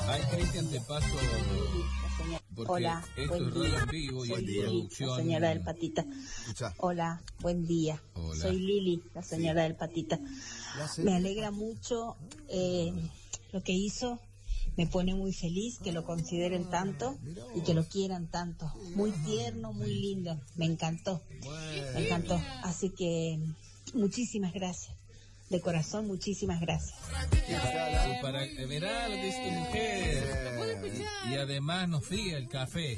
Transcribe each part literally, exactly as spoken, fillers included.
Ay, Cristian, te paso. Hola, buen día. En vivo y Soy en Lili, producción. la señora del Patita. Escucha. Hola, buen día. Hola. Soy Lili, la señora Sí. del Patita. La se- Me alegra mucho eh, lo que hizo. Me pone muy feliz que lo consideren tanto y que lo quieran tanto. Muy tierno, muy lindo. Me encantó. Me encantó. Así que muchísimas gracias. De corazón, muchísimas gracias. Y para, eh, mirá lo que dice tu mujer. Y además nos fría el café.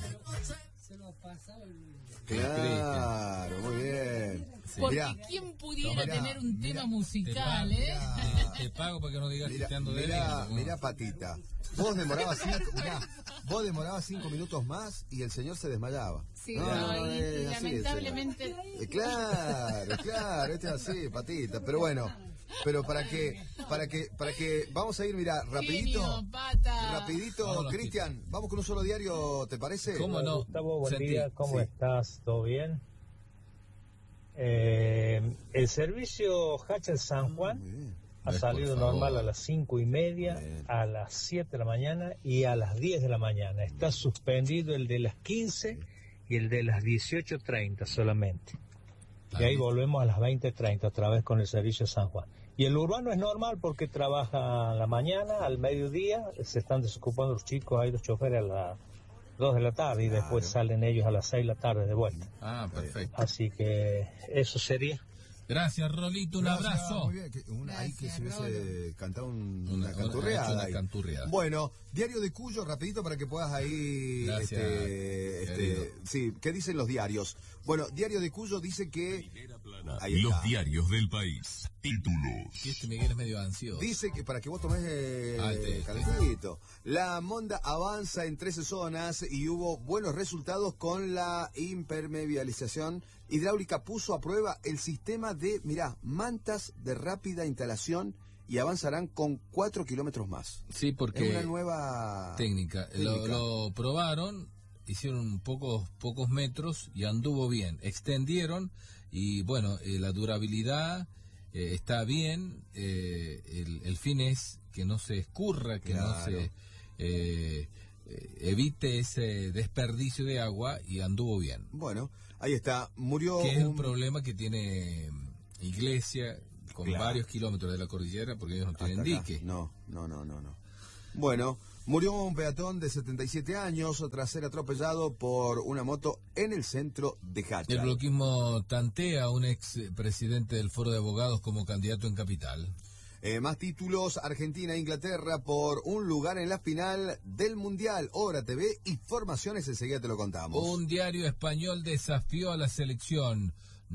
Claro, muy bien. Sí. Porque Mirá, quién pudiera mirá, tener un tema Mira, musical, te ¿eh? pago, te pago para que no digas Mira, chiteando de mira, lejos. mira, Patita. Vos demorabas cinco, mirá, vos demorabas cinco minutos más y el señor se desmayaba. Sí, No, no, no, y es así, lamentablemente... Eh, Claro, claro, este es así, Patita. Pero bueno, pero para que, para que, para que, vamos a ir, mira, rapidito, Genio, Pata. rapidito, Vámonos, Cristian, vamos con un solo diario, ¿te parece? ¿Cómo no? Gustavo, buen Sentí. día, ¿cómo Sí. estás? ¿Todo bien? Eh, el servicio Hatcher San Juan Muy bien. ha Pues, salido por favor. normal a las cinco y media, Bien. a las siete de la mañana y a las diez de la mañana. Está suspendido el de las quince y el de las dieciocho treinta solamente. Y ahí volvemos a las veinte treinta otra vez con el servicio San Juan. Y el urbano es normal porque trabaja a la mañana, al mediodía, se están desocupando los chicos, hay los choferes a las dos de la tarde y después salen ellos a las seis de la tarde de vuelta. Ah, perfecto. Así que eso sería. Gracias, Rolito, un Gracias, abrazo. Muy bien, que una, ahí que se Gracias, hubiese cantado un- Una- una, una- canturreada. una ahí. canturreada. Bueno, Diario de Cuyo, rapidito para que puedas ahí... Gracias, este, querido. este, sí, ¿qué dicen los diarios? Bueno, Diario de Cuyo dice que... Ahí Los está. diarios del país. Títulos. Que este Miguel es medio ansioso. Dice que para que vos tomes eh, Ah, té, té. calentito. La Monda avanza en trece zonas y hubo buenos resultados con la impermeabilización hidráulica. Puso a prueba el sistema de, mirá, mantas de rápida instalación y avanzarán con cuatro kilómetros más. Sí, porque... Es una nueva técnica. Lo, técnica. lo probaron, hicieron pocos pocos metros y anduvo bien. Extendieron y bueno, eh, la durabilidad eh, está bien. Eh, el, el fin es que no se escurra, que Claro. no se eh, eh, evite ese desperdicio de agua y anduvo bien. Bueno, ahí está. Murió Que es un un- problema que tiene Iglesia con Claro. varios kilómetros de la cordillera porque ellos no tienen Hasta acá. dique. No, no, no, no, no. Bueno, murió un peatón de setenta y siete años tras ser atropellado por una moto en el centro de El Hacha. bloquismo tantea a un ex presidente del Foro de Abogados como candidato en capital. Eh, más títulos, Argentina e Inglaterra por un lugar en la final del Mundial. Hora T V y formaciones, enseguida te lo contamos. Un diario español desafió a la selección.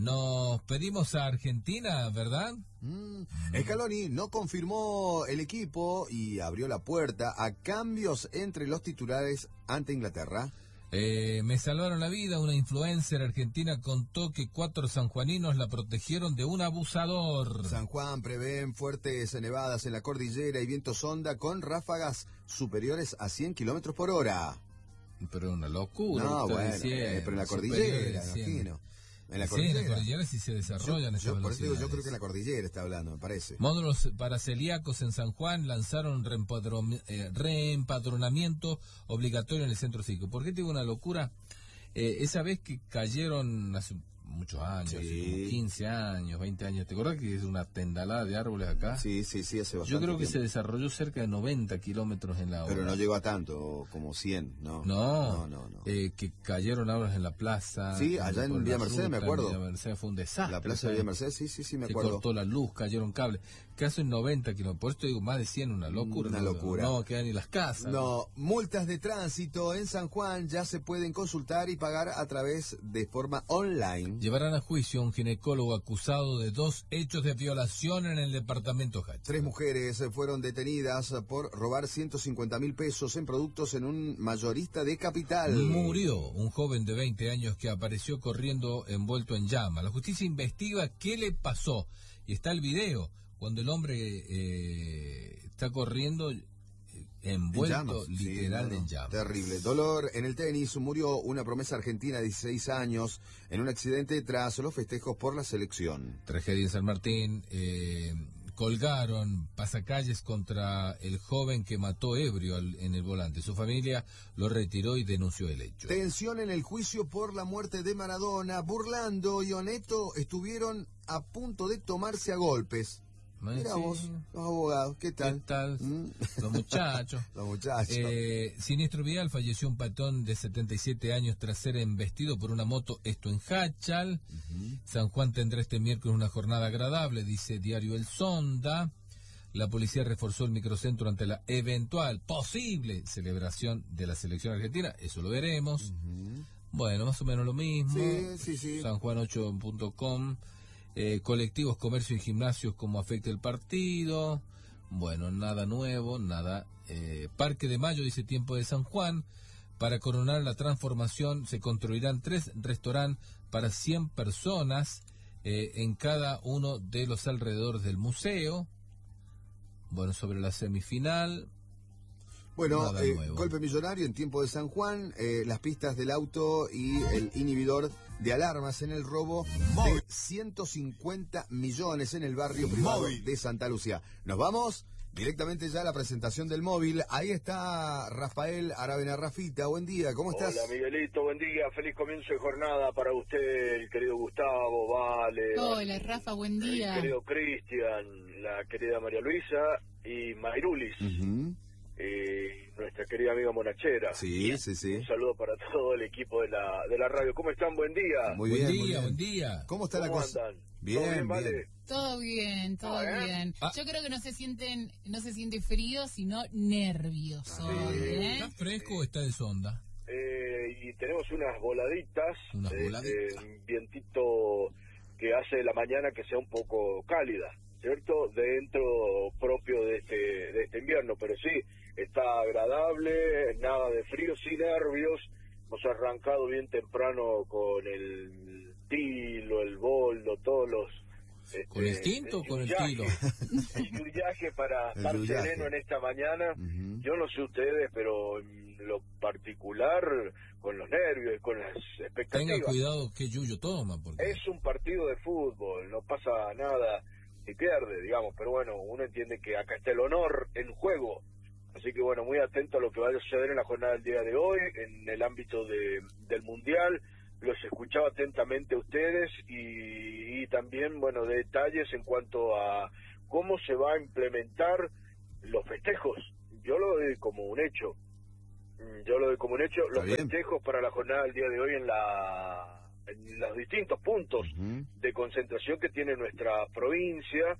Nos pedimos a Argentina, ¿verdad? Mm. Scaloni no confirmó el equipo y abrió la puerta a cambios entre los titulares ante Inglaterra. Eh, me salvaron la vida. Una influencer argentina contó que cuatro sanjuaninos la protegieron de un abusador. San Juan prevén fuertes nevadas en la cordillera y vientos onda con ráfagas superiores a cien kilómetros por hora. Pero una locura. No, lo que está bueno, diciendo. eh, pero en la Superior cordillera, de cien. imagino. En la Sí, cordillera. en la cordillera sí se desarrollan Yo, esas yo por eso digo, yo velocidades. creo que en la cordillera está hablando, me parece. Módulos para celíacos en San Juan lanzaron reempadron- eh, reempadronamiento obligatorio en el centro cívico. ¿Por qué te digo una locura? Eh, esa vez que cayeron hace muchos años, Sí. hace como quince años, veinte años, ¿te acuerdas que es una tendalada de árboles acá? Sí, sí, sí, hace bastante Yo creo que tiempo. se desarrolló cerca de noventa kilómetros en la hora. Pero no llegó a tanto, como cien, ¿no? No, no, no. no. eh, que cayeron árboles en la plaza. Sí, allá en por la Villa Mercedes, me ruta, acuerdo. en Villa Mercedes fue un desastre. La plaza de Villa Mercedes, sí, sí, sí, me Se acuerdo. cortó la luz, cayeron cables. Caso en noventa kilómetros. Por esto digo, más de cien, una locura. Una no, locura. No quedan ni las casas. No, multas de tránsito en San Juan ya se pueden consultar y pagar a través de forma online. Llevarán a juicio a un ginecólogo acusado de dos hechos de violación en el departamento Hacha. Tres mujeres fueron detenidas por robar ciento cincuenta mil pesos en productos en un mayorista de Capital. Murió un joven de veinte años que apareció corriendo envuelto en llama. La justicia investiga qué le pasó. Y está el video, cuando el hombre eh, está corriendo eh, envuelto En llamas, sí, literal no, no, en llamas. Terrible. Dolor en el tenis. Murió una promesa argentina de dieciséis años en un accidente tras los festejos por la selección. Tragedia en San Martín. Eh, colgaron pasacalles contra el joven que mató ebrio al, en el volante. Su familia lo retiró y denunció el hecho. Tensión en el juicio por la muerte de Maradona. Burlando y Oneto estuvieron a punto de tomarse a golpes. Mirá vos, Sí. los abogados, ¿qué tal? ¿Qué tal? ¿Mm? Los muchachos. Los muchachos. Eh, siniestro vial, falleció un patón de setenta y siete años tras ser embestido por una moto, esto en Hachal. Uh-huh. San Juan tendrá este miércoles una jornada agradable, dice Diario El Sonda. La policía reforzó el microcentro ante la eventual, posible celebración de la selección argentina, eso lo veremos. Uh-huh. Bueno, más o menos lo mismo. Sí, sí, sí. San Juan ocho punto com. Eh, colectivos, comercio y gimnasios, cómo afecta el partido. Bueno, nada nuevo, nada. Eh, Parque de Mayo, dice Tiempo de San Juan. Para coronar la transformación se construirán tres restaurantes para cien personas eh, en cada uno de los alrededores del museo. Bueno, sobre la semifinal. Bueno, eh, golpe millonario en Tiempo de San Juan, eh, las pistas del auto y el inhibidor de alarmas en el robo Móvil. De ciento cincuenta millones en el barrio privado Móvil. De Santa Lucía. Nos vamos directamente ya a la presentación del móvil. Ahí está Rafael Aravena. Rafita, buen día, ¿cómo estás? Hola Miguelito, buen día, feliz comienzo de jornada para usted, el querido Gustavo, Vale. Hola Rafa, buen día. El querido Cristian, la querida María Luisa y Mayrulis. Uh-huh. Eh, nuestra querida amiga Monachera. Sí, sí, sí. Un saludo para todo el equipo de la de la radio. ¿Cómo están? Buen día. Muy bien, buen día, muy bien. buen día. ¿Cómo está ¿Cómo la cosa? Andan? Bien, ¿Todo bien, Vale? bien. Todo bien, todo ah, bien. Ah. Yo creo que no se sienten, no se siente frío, sino nervios hoy, ¿eh? ¿Está fresco o está de sonda? Eh, y tenemos unas voladitas. Unas eh, voladitas. eh, vientito que hace la mañana que sea un poco cálida, ¿cierto? Dentro propio de este, de este invierno, pero sí, está agradable, nada de frío, sin nervios. Hemos arrancado bien temprano con el tilo, el boldo, todos los... Este, ¿Con el tinto o con el tilo? El yuyaje para El estar yuyaje. sereno en esta mañana. Uh-huh. Yo no sé ustedes, pero en lo particular, con los nervios y con las expectativas. Tenga cuidado qué yuyo toma, porque... Es un partido de fútbol, no pasa nada si pierde, digamos, pero bueno, uno entiende que acá está el honor en juego. Así que bueno, muy atento a lo que vaya a suceder en la jornada del día de hoy, en el ámbito de, del Mundial. Los escuchaba atentamente a ustedes y, y también, bueno, detalles en cuanto a cómo se va a implementar los festejos. Yo lo doy como un hecho. Yo lo doy como un hecho. Los festejos para la jornada del día de hoy en la en los distintos puntos uh-huh. de concentración que tiene nuestra provincia.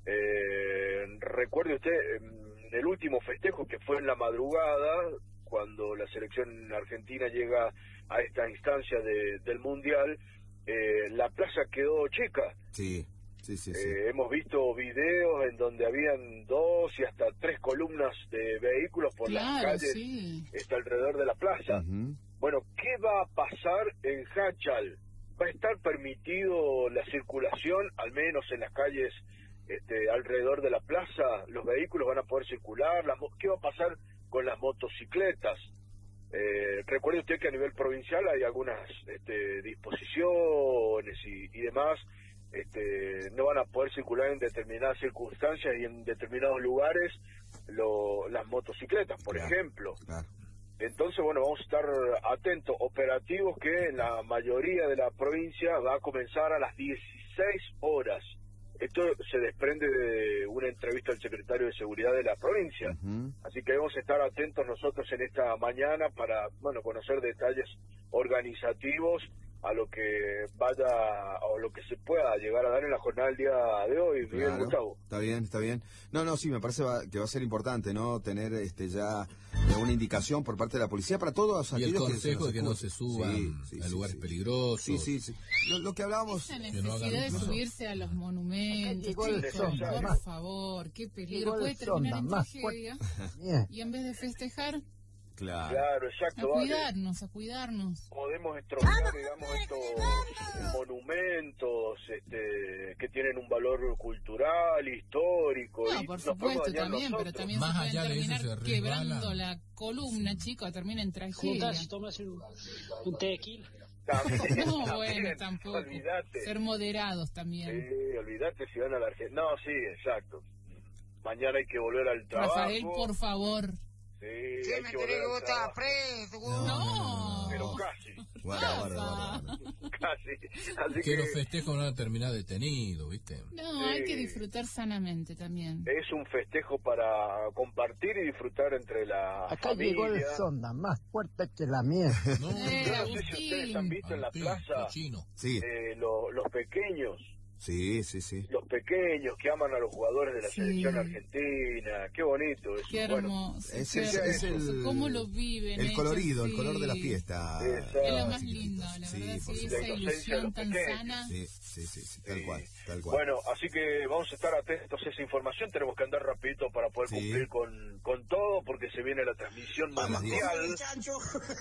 Eh, recuerde usted el último festejo que fue en la madrugada, cuando la selección argentina llega a esta instancia de, del Mundial, eh, la plaza quedó chica. Sí, sí, sí. sí. Eh, hemos visto videos en donde habían dos y hasta tres columnas de vehículos por claro, las calles sí. está alrededor de la plaza. Uh-huh. Bueno, ¿qué va a pasar en Hachal? ¿Va a estar permitido la circulación, al menos en las calles este, alrededor de la plaza? ¿Los vehículos van a poder circular? Las, ¿Qué va a pasar con las motocicletas? Eh, recuerde usted que a nivel provincial hay algunas este, disposiciones y, y demás. Este, no van a poder circular en determinadas circunstancias y en determinados lugares lo, las motocicletas, por claro, ejemplo. Claro. Entonces, bueno, vamos a estar atentos, operativos que en la mayoría de la provincia va a comenzar a las dieciséis horas. Esto se desprende de una entrevista al secretario de Seguridad de la provincia. Uh-huh. Así que debemos estar atentos nosotros en esta mañana para, bueno, conocer detalles organizativos a lo que vaya o lo que se pueda llegar a dar en la jornada del día de hoy. Claro, Miguel Gustavo. Está bien, está bien. No, no, sí, me parece va, que va a ser importante, ¿no? Tener este ya una indicación por parte de la policía para todos aquellos y el consejo que, de que no se suban sí, sí, a sí, lugares sí. peligrosos. Sí, sí, sí. Lo, lo que hablábamos... Esa necesidad no de subirse a los monumentos, chicos, sonda, por más. favor, qué peligro. Puede Sonda, terminar en más. tragedia. Y en vez de festejar... Claro. claro, exacto. A cuidarnos, vale. a cuidarnos. Podemos estropear, digamos, estos monumentos este, que tienen un valor cultural, histórico. No, y por nos supuesto también, nosotros. pero también Más se pueden allá de terminar eso se quebrando la columna, sí. chicos, termina en tragedia. Juntas, tomas un, un tequila. También, No, también, bueno, tampoco. Olvídate. Ser moderados también. Sí, olvídate si van a la Argentina. No, sí, exacto. Mañana hay que volver al trabajo. Rafael, por favor. Sí, Sí, hay me que enteré que volver vos al estabas trabajo. preso, No. güey. Pero casi, Guarda, guarda, guarda, guarda. casi. Así Que los que festejos no van a terminar detenidos, ¿viste? No, hay Sí. que disfrutar sanamente también. es un festejo para compartir y disfrutar entre la Acá familia. llegó el sonda más fuerte que la mía. No, Eh, Yo no sé si ustedes han Agustín. visto en la Martín, plaza cochino. Sí, eh, lo- los pequeños, sí, sí, sí. los pequeños que aman a los jugadores de la Sí. selección argentina. Qué bonito eso. Qué Bueno, hermoso. Es, qué es- es hermoso. el, ¿Cómo lo viven el ellos? colorido, el Sí. color de la fiesta. Exacto. Es lo más Chiquititos. lindo, la Sí, verdad, por sí, supuesto. esa La inocencia de ilusión los tan pequeños. sana. Sí, sí, sí, sí, tal Sí. cual, tal cual. Bueno, así que vamos a estar atentos a esa información. Tenemos que andar rapidito para poder Sí. cumplir con, con todo, porque se viene la transmisión A las diez. mundial Chancho.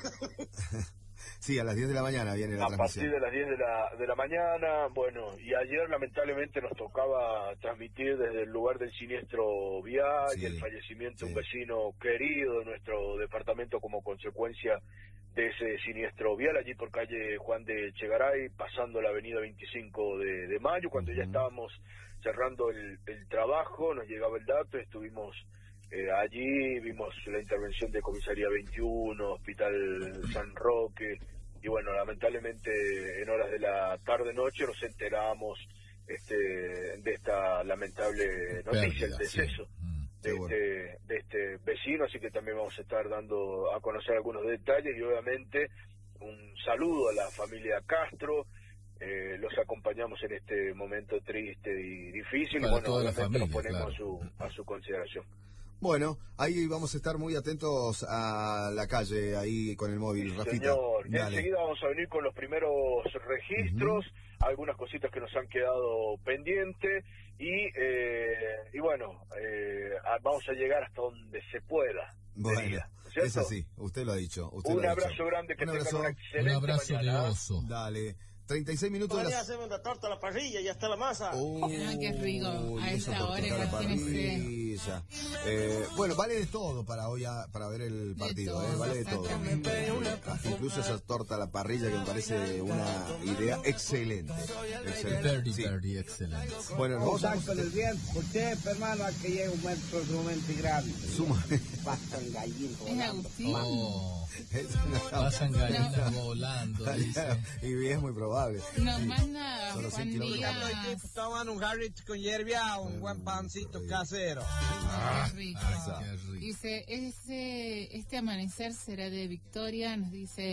Sí, a las diez de la mañana viene la a partir transmisión. de las diez de la, de la mañana. Bueno, y ayer lamentablemente nos tocaba transmitir desde el lugar del siniestro vial Sí, y el fallecimiento de un sí. vecino querido de nuestro departamento como consecuencia de ese siniestro vial, allí por calle Juan de Chegaray, pasando la avenida veinticinco de, de mayo, cuando ya Ujú. estábamos cerrando el, el trabajo, nos llegaba el dato, estuvimos eh, allí, vimos la intervención de Comisaría veintiuno, Hospital San Roque, y bueno, lamentablemente en horas de la tarde-noche nos enteramos este, de esta lamentable noticia, el Pérdida, sí. deceso Mm. de, Qué bueno. este, de este vecino, así que también vamos a estar dando a conocer algunos detalles y obviamente un saludo a la familia Castro. Eh, los acompañamos en este momento triste y difícil, y Para bueno, toda la obviamente nos familia, ponemos claro. a, su, a su consideración. Bueno, ahí vamos a estar muy atentos a la calle, ahí con el móvil, Sí, Rafita. señor, y Dale. enseguida vamos a venir con los primeros registros, algunas cositas que nos han quedado pendientes, y, eh, y bueno, eh, a- vamos a llegar hasta donde se pueda. Bueno, diría, ¿no es cierto? es así, usted lo ha dicho. Usted Un lo ha abrazo dicho. grande, que Un tengan abrazo. una Un excelente abrazo de mañana. oso. Dale. treinta y seis minutos de Podría las... hacerme una torta a la parrilla, ya está la masa. Uy, Ah, qué rico. A esa esta hora tortita a la imagínese. parrilla. Eh, bueno, vale de todo para hoy a- para ver el partido, todo, eh, vale de todo. exactamente. Incluso esa torta a la parrilla que me parece una idea excelente. Excelente. Birdie, Sí. birdie, excelente. Bueno, nos vamos a... el viento. Usted, hermano, a que llegue un metro sumamente grande. Suma. Pasan gallitos. Es Agustín. Oh, Es una- pasan gallinas volando, dice. Y es muy probable. Nos manda Solo cien Juan kilómetros. Díaz. Toman un garrito con hierbia, un buen pancito casero. Ah, qué rico. Qué rico. Dice, ese, este amanecer será de victoria, nos dice